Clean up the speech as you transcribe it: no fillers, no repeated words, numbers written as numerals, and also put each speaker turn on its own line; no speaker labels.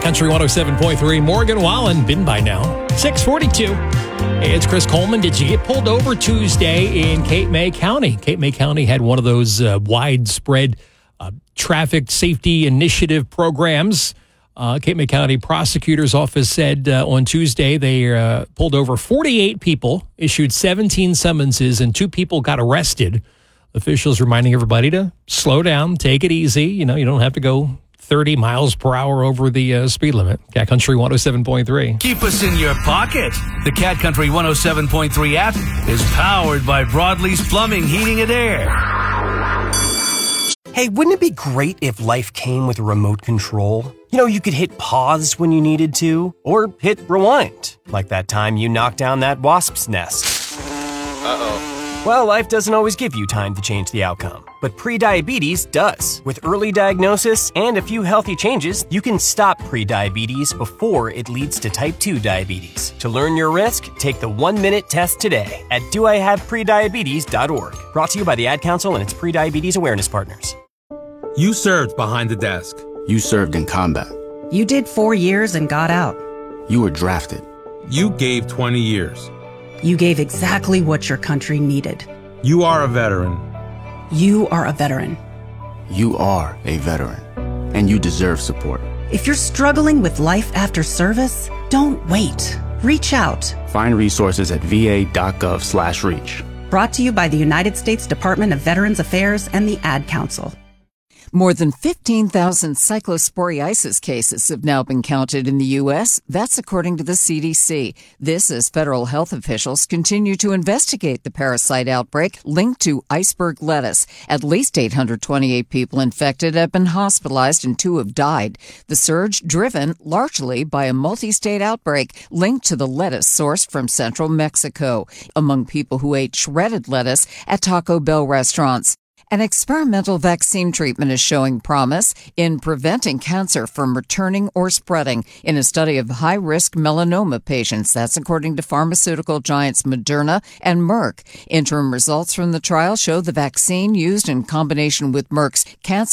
Country 107.3, Morgan Wallen, been by now. 642. Hey, it's Chris Coleman. Did you get pulled over Tuesday in Cape May County? Cape May County had one of those widespread traffic safety initiative programs. Cape May County Prosecutor's Office said on Tuesday they pulled over 48 people, issued 17 summonses, and 2 people got arrested. Officials reminding everybody to slow down, take it easy. You know, you don't have to go 30 miles per hour over the speed limit. Cat Country 107.3.
Keep us in your pocket. The Cat Country 107.3 app is powered by Broadleaf's Plumbing, Heating, and Air.
Hey, wouldn't it be great if life came with a remote control? You know, you could hit pause when you needed to, or hit rewind, like that time you knocked down that wasp's nest. Uh-oh. Well, life doesn't always give you time to change the outcome, but prediabetes does. With early diagnosis and a few healthy changes, you can stop prediabetes before it leads to type 2 diabetes. To learn your risk, take the 1-minute test today at doihaveprediabetes.org. Brought to you by the Ad Council and its prediabetes awareness partners.
You served behind the desk.
You served in combat.
You did 4 years and got out.
You were drafted.
You gave 20 years.
You gave exactly what your country needed.
You are a veteran.
You are a veteran.
You are a veteran, and you deserve support.
If you're struggling with life after service, don't wait. Reach out.
Find resources at va.gov/reach.
Brought to you by the United States Department of Veterans Affairs and the Ad Council.
More than 15,000 cyclosporiasis cases have now been counted in the U.S. That's according to the CDC. This as federal health officials continue to investigate the parasite outbreak linked to iceberg lettuce. At least 828 people infected have been hospitalized and 2 have died. The surge driven largely by a multi-state outbreak linked to the lettuce sourced from central Mexico among people who ate shredded lettuce at Taco Bell restaurants. An experimental vaccine treatment is showing promise in preventing cancer from returning or spreading in a study of high-risk melanoma patients. That's according to pharmaceutical giants Moderna and Merck. Interim results from the trial show the vaccine used in combination with Merck's cancer